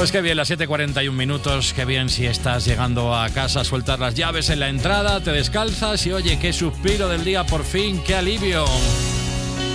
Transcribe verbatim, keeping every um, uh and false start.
Pues qué bien, las siete cuarenta y un minutos, qué bien si estás llegando a casa, sueltas las llaves en la entrada, te descalzas y oye, qué suspiro del día por fin, qué alivio.